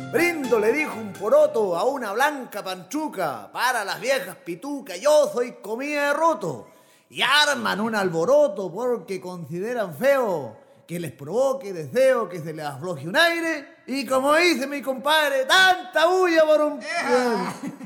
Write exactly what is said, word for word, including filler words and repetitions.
Brindo, le dijo un poroto a una blanca panchuca, para las viejas pitucas, yo soy comida de roto. Y arman un alboroto porque consideran feo que les provoque deseo que se les afloje un aire. Y como dice mi compadre, tanta bulla por un...